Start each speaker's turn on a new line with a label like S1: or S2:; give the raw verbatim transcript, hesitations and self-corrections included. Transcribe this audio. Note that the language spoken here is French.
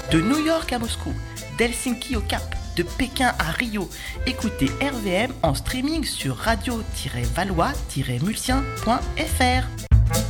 S1: De New York à Moscou, d'Helsinki au Cap, de Pékin à Rio, écoutez R V M en streaming sur radio tiret valois tiret mulsien point f r.